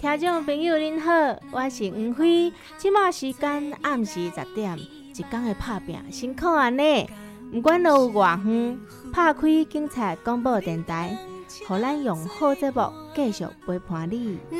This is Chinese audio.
听众朋友您好，我是黄辉。即马时间暗时10点，一天的打拼辛苦啊呢。不管路有偌远，拍开警察广播电台，互咱用好节目继续陪伴你。